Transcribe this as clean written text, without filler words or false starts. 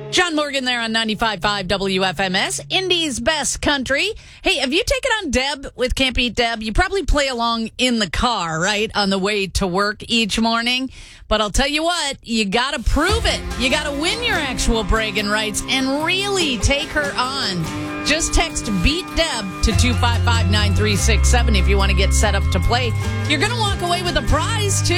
John Morgan there on 95.5 WFMS, Indy's best country. Hey, have you taken on Deb with Can't Beat Deb? You probably play along in the car, right, on the way to work each morning. But I'll tell you what, you got to prove it. You got to win your actual bragging rights and really take her on. Just text Beat Deb to 255-9367 if you want to get set up to play. You're going to walk away with a prize, too.